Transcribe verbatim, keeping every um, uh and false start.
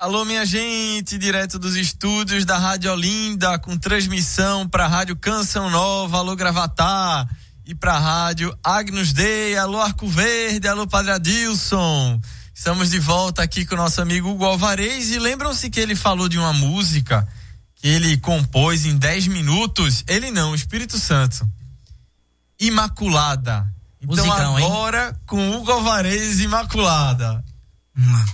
Alô, minha gente, direto dos estúdios da Rádio Olinda, com transmissão para a Rádio Canção Nova, alô Gravatá, e para a Rádio Agnus Dei, alô Arco Verde, alô Padre Adilson. Estamos de volta aqui com o nosso amigo Hugo Alvarez, e lembram-se que ele falou de uma música que ele compôs em dez minutos? Ele não, o Espírito Santo. Imaculada. Então Musicão, agora, hein? Com Hugo Alvarez, Imaculada. Hum.